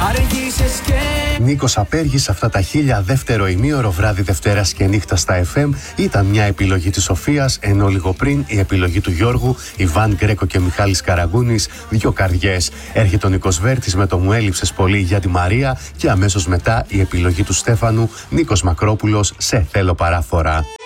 Νίκος Απέργης, αυτά τα 1000 δεύτερο ημίωρο βράδυ Δευτέρας και νύχτα στα FM ήταν μια επιλογή της Σοφίας, ενώ λίγο πριν η επιλογή του Γιώργου, Ιβάν Γκρέκο και Μιχάλης Καραγκούνης, 2 καρδιές. Έρχεται ο Νίκος Βέρτης με το «Μου έλειψες πολύ» για τη Μαρία και αμέσως μετά η επιλογή του Στέφανου, Νίκος Μακρόπουλος, «Σε θέλω παράφορα».